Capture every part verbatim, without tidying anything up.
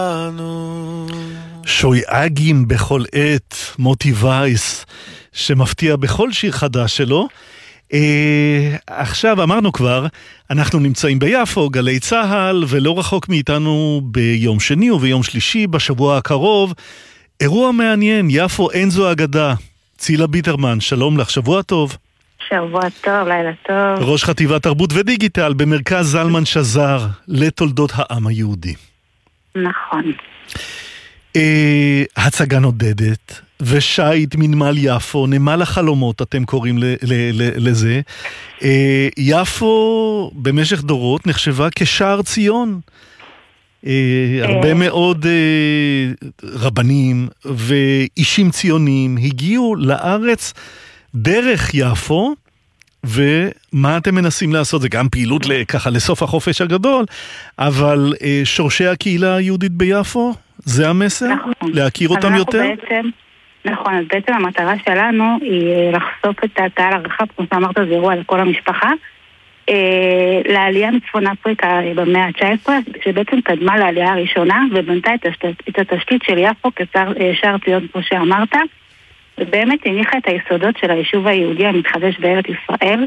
שויאגים בכל עת, מוטי וייס, שמפתיע בכל שיר חדש שלו. אה, עכשיו אמרנו כבר, אנחנו נמצאים ביפו, גלי צהל, ולא רחוק מאיתנו ביום שני וביום שלישי, בשבוע הקרוב, אירוע מעניין, יפו אין זו אגדה. צילה ביטרמן, שלום לך, שבוע טוב. שבוע טוב, לילה טוב. ראש חטיבת תרבות ודיגיטל במרכז זלמן שזר לתולדות העם היהודי. נכון. אה, הצגה נודדת ושייט מנמל יפו, נמל החלומות אתם קוראים ל- ל- ל- לזה. אה, יפו במשך דורות נחשבה כשער ציון. אה, הרבה מאוד אה, רבנים ואישים ציונים הגיעו לארץ דרך יפו, ומה אתם מנסים לעשות? זה גם פעילות ככה לסוף החופש הגדול, אבל אה, שורשי הקהילה היהודית ביפו, זה המסר? נכון. להכיר אותם יותר? בעצם, נכון, אז בעצם המטרה שלנו היא לחשוף את הקהל הרחב, כמו שאמרת, זה אירוע לכל המשפחה, אה, לעלייה מצפון אפריקה במאה ה-תשע עשרה, שבעצם קדמה לעלייה הראשונה, ובנתה את, השת, את התשתית של יפו כשער ציון, כמו שאמרת, ובאמת הניחה את היסודות של היישוב היהודי המתחדש בארץ ישראל,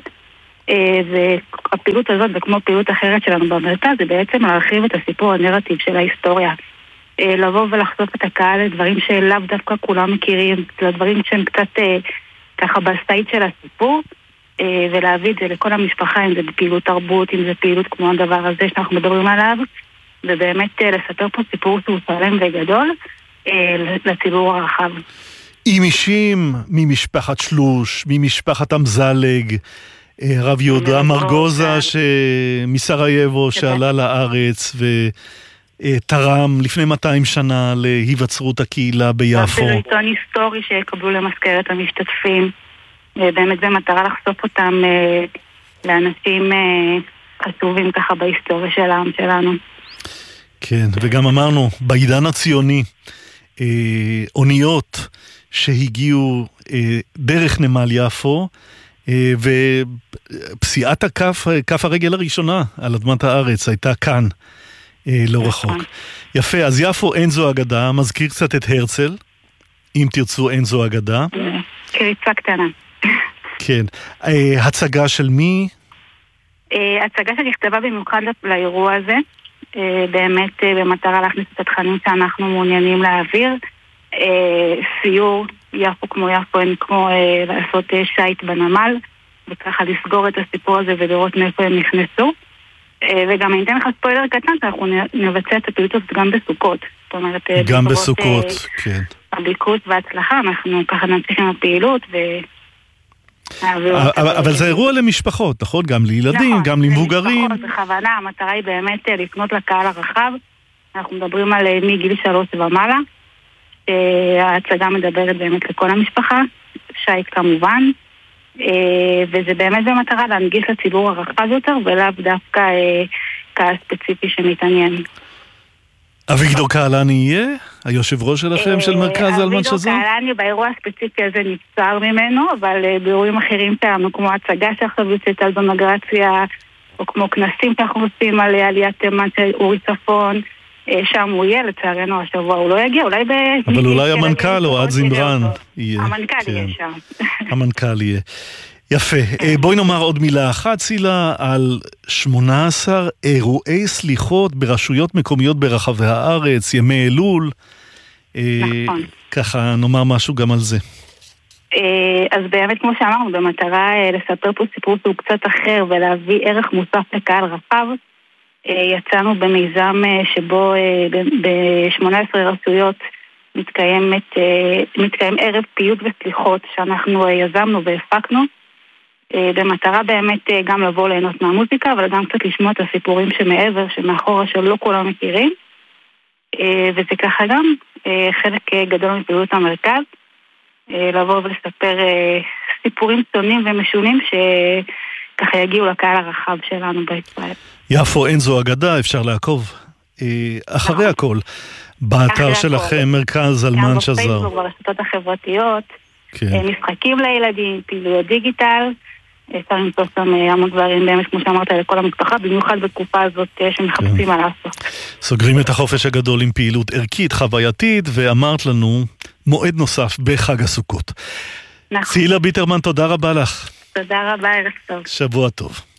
והפעילות הזאת, וכמו פעילות אחרת שלנו במרכז, זה בעצם להרחיב את הסיפור הנרטיב של ההיסטוריה, לבוא ולחשוף את הקהל לדברים שלאו דווקא כולם מכירים, לדברים שהם קצת ככה בסטייט של הסיפור, ולהביא את זה לכל המשפחה, אם זה בפעילות תרבות, אם זה פעילות כמו הדבר הזה שאנחנו מדברים עליו, ובאמת לספר פה סיפור שהוא שלם וגדול לציבור הרחב. עם אישים ממשפחת שלוש, ממשפחת אמזלג, רב יהודה מרגוזה מסרייבו שעלה לארץ ותרם לפני מאתיים שנה להיווצרות הקהילה ביפו. עיתון היסטורי שיקבלו למזכרת המשתתפים, באמת זה מטרה לחשוף אותם לאנשים חשובים ככה בהיסטוריה של העם שלנו. כן, וגם אמרנו, בעידן הציוני, אוניות שהגיעו אה, דרך נמל יפו, אה, ופסיעת הכף, כף הרגל הראשונה על אדמת הארץ הייתה כאן, אה, לא רחוק. יפה, אז יפו אין זו אגדה, מזכיר קצת את הרצל, אם תרצו אין זו אגדה. קריצה קטנה. כן. אה, הצגה של מי? אה, הצגה שנכתבה במיוחד לאירוע הזה, אה, באמת אה, במטרה להכניס את התכנים שאנחנו מעוניינים להעביר, אה, סיור יפו כמו יפו, אין כמו אה, לעשות אה, שייט בנמל וככה לסגור את הסיפור הזה ולראות מאיפה הם נכנסו, אה, וגם אני אתן לך ספוילר קטן, אנחנו נבצע את הפעילות הזאת גם בסוכות, זאת אומרת גם בסוכות, אה, כן, הביקוש וההצלחה, אנחנו ככה נמשיך עם הפעילות ו... אבל, אבל זה אירוע למשפחות, נכון? גם לילדים, נכון, גם למבוגרים. נכון, בכוונה, המטרה היא באמת לפנות לקהל הרחב, אנחנו מדברים על מגיל שלוש ומעלה, ההצגה מדברת באמת לכל המשפחה, שייט כמובן, וזה באמת במטרה להנגיש לציבור הרחב יותר, ולאו דווקא קהל ספציפי שמתעניין. אביגדור קהלני יהיה? היושב ראש שלכם של מרכז זלמן שזר? אביגדור קהלני באירוע הספציפי הזה נפצר ממנו, אבל באירועים אחרים שלנו, כמו הצגה שעכשיו יוצאת על במגרציה, או כמו כנסים שאנחנו עושים על עליית תימן של אורי צפון, שם הוא יהיה, לצערנו השבוע הוא לא יגיע, אולי ב... אבל אולי המנכ"ל או עד זמרן יהיה. המנכ"ל יהיה שם. המנכ"ל יהיה. יפה. בואי נאמר עוד מילה אחת, צילה, על שמונה עשר אירועי סליחות ברשויות מקומיות ברחבי הארץ, ימי אלול. נכון. ככה נאמר משהו גם על זה. אז באמת כמו שאמרנו, במטרה לספר פה סיפור שהוא קצת אחר ולהביא ערך מוסף לקהל רחב, יצאנו במיזם שבו ב-שמונה עשרה רשויות מתקיימת, מתקיים ערב פיוט וסליחות שאנחנו יזמנו והפקנו, במטרה באמת גם לבוא ליהנות מהמוזיקה, אבל גם קצת לשמוע את הסיפורים שמעבר, שמאחורה שלא כולם מכירים, וזה ככה גם חלק גדול מפעילות המרכז, לבוא ולספר סיפורים שונים ומשונים שככה יגיעו לקהל הרחב שלנו בישראל. יפו אין זו אגדה, אפשר לעקוב אחרי הכל באתר שלכם, מרכז זלמן שזר. גם בפייסבוק, ברשתות החברתיות, משחקים לילדים, פעילויות דיגיטל, אפשר למצוא שם המון דברים, באמת כמו שאמרת, לכל המשפחה, במיוחד בתקופה הזאת שמחפשים מה לעשות. סוגרים את החופש הגדול עם פעילות ערכית, חווייתית, ואמרת לנו מועד נוסף בחג הסוכות. נכון. צילה ביטרמן, תודה רבה לך. תודה רבה, ערב טוב. שבוע טוב.